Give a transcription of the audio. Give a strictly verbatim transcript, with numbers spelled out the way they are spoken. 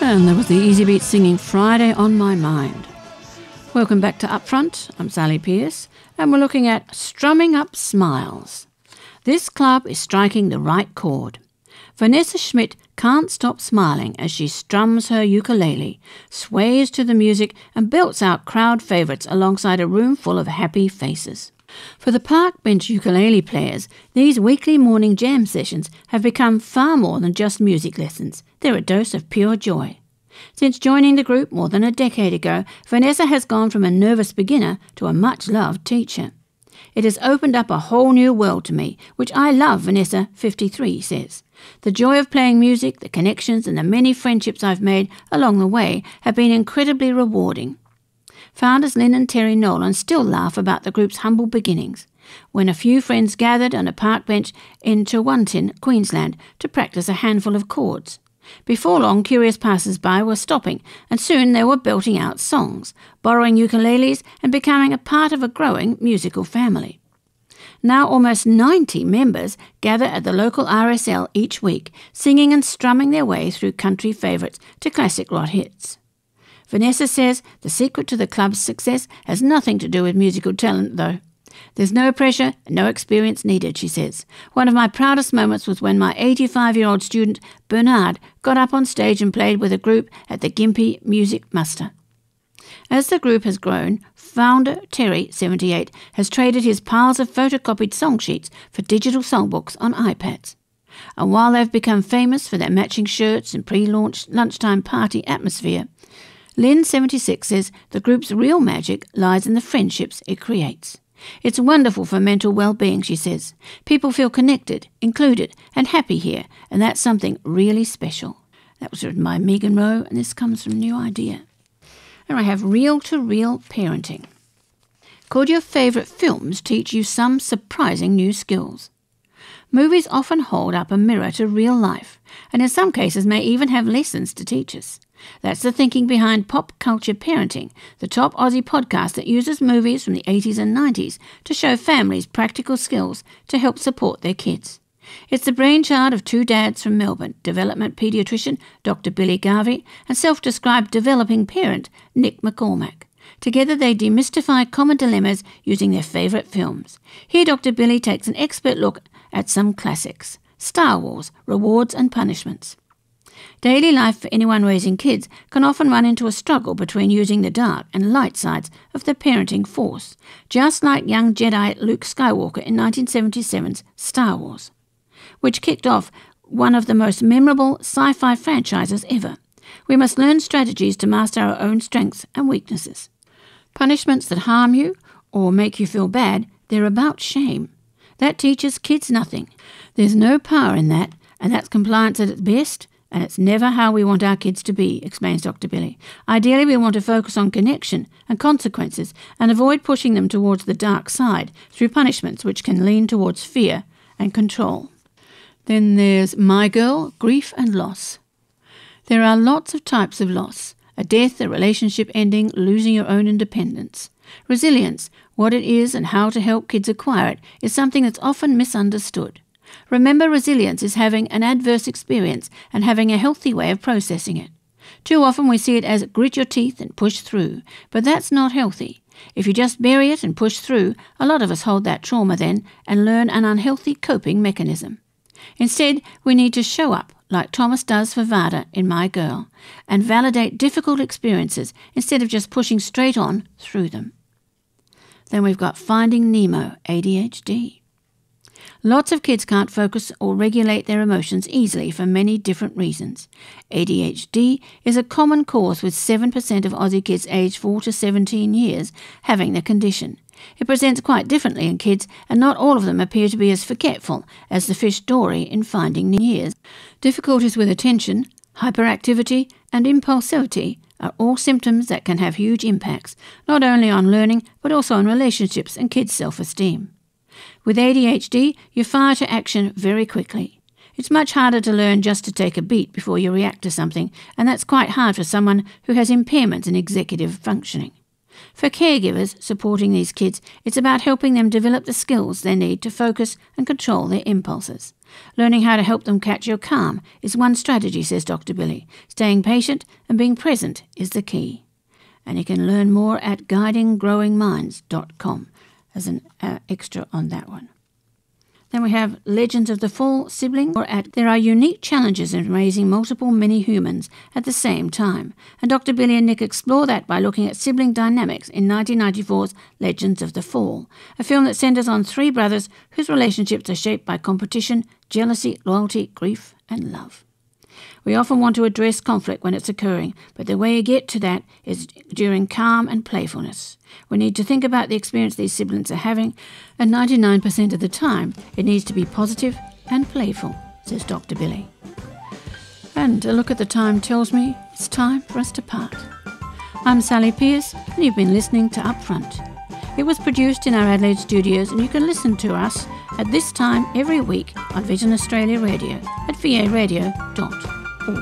And there was the Easy Beat singing Friday on My Mind. Welcome back to Upfront. I'm Sally Pierce, and we're looking at Strumming Up Smiles. This club is striking the right chord. Vanessa Schmidt can't stop smiling as she strums her ukulele, sways to the music and belts out crowd favourites alongside a room full of happy faces. For the park bench ukulele players, these weekly morning jam sessions have become far more than just music lessons. They're a dose of pure joy. Since joining the group more than a decade ago, Vanessa has gone from a nervous beginner to a much-loved teacher. It has opened up a whole new world to me, which I love, Vanessa, fifty-three, says. The joy of playing music, the connections and the many friendships I've made along the way have been incredibly rewarding. Founders Lynn and Terry Nolan still laugh about the group's humble beginnings, when a few friends gathered on a park bench in Chewontin, Queensland, to practice a handful of chords. Before long, curious passers-by were stopping, and soon they were belting out songs, borrowing ukuleles and becoming a part of a growing musical family. Now almost ninety members gather at the local R S L each week, singing and strumming their way through country favourites to classic rock hits. Vanessa says the secret to the club's success has nothing to do with musical talent, though. There's no pressure and no experience needed, she says. One of my proudest moments was when my eighty-five-year-old student, Bernard, got up on stage and played with a group at the Gympie Music Muster. As the group has grown, founder Terry, seventy-eight, has traded his piles of photocopied song sheets for digital songbooks on iPads. And while they've become famous for their matching shirts and pre-launch lunchtime party atmosphere, Lynn, seventy-six, says the group's real magic lies in the friendships it creates. It's wonderful for mental well-being, she says. People feel connected, included and happy here, and that's something really special. That was written by Megan Rowe, and this comes from New Idea. And I have reel-to-reel parenting. Could your favourite films teach you some surprising new skills? Movies often hold up a mirror to real life, and in some cases may even have lessons to teach us. That's the thinking behind Pop Culture Parenting, the top Aussie podcast that uses movies from the eighties and nineties to show families practical skills to help support their kids. It's the brainchild of two dads from Melbourne, development paediatrician Doctor Billy Garvey and self-described developing parent Nick McCormack. Together they demystify common dilemmas using their favourite films. Here Doctor Billy takes an expert look at some classics. Star Wars, Rewards and Punishments. Daily life for anyone raising kids can often run into a struggle between using the dark and light sides of the parenting force, just like young Jedi Luke Skywalker in nineteen seventy-seven's Star Wars, which kicked off one of the most memorable sci-fi franchises ever. We must learn strategies to master our own strengths and weaknesses. Punishments that harm you or make you feel bad, they're about shame. That teaches kids nothing. There's no power in that, and that's compliance at its best, and it's never how we want our kids to be, explains Doctor Billy. Ideally, we want to focus on connection and consequences and avoid pushing them towards the dark side through punishments which can lean towards fear and control. Then there's My Girl, Grief and Loss. There are lots of types of loss. A death, a relationship ending, losing your own independence. Resilience, what it is and how to help kids acquire it, is something that's often misunderstood. Remember, resilience is having an adverse experience and having a healthy way of processing it. Too often we see it as grit your teeth and push through, but that's not healthy. If you just bury it and push through, a lot of us hold that trauma then and learn an unhealthy coping mechanism. Instead, we need to show up, like Thomas does for Vada in My Girl, and validate difficult experiences instead of just pushing straight on through them. Then we've got Finding Nemo, A D H D. Lots of kids can't focus or regulate their emotions easily for many different reasons. A D H D is a common cause, with seven percent of Aussie kids aged four to seventeen years having the condition. It presents quite differently in kids, and not all of them appear to be as forgetful as the fish Dory in Finding Nemo. Difficulties with attention, hyperactivity and impulsivity are all symptoms that can have huge impacts, not only on learning but also on relationships and kids' self-esteem. With A D H D, you fire to action very quickly. It's much harder to learn just to take a beat before you react to something, and that's quite hard for someone who has impairments in executive functioning. For caregivers supporting these kids, it's about helping them develop the skills they need to focus and control their impulses. Learning how to help them catch your calm is one strategy, says Doctor Billy. Staying patient and being present is the key. And you can learn more at guiding growing minds dot com as an uh, extra on that one. Then we have Legends of the Fall sibling. Or at There are unique challenges in raising multiple mini-humans at the same time. And Doctor Billy and Nick explore that by looking at sibling dynamics in nineteen ninety-four's Legends of the Fall, a film that centres on three brothers whose relationships are shaped by competition, jealousy, loyalty, grief and love. We often want to address conflict when it's occurring, but the way you get to that is during calm and playfulness. We need to think about the experience these siblings are having, and ninety-nine percent of the time it needs to be positive and playful, says Doctor Billy. And a look at the time tells me it's time for us to part. I'm Sally Pierce, and you've been listening to Upfront. It was produced in our Adelaide studios, and you can listen to us at this time every week on Vision Australia Radio at v a radio dot com.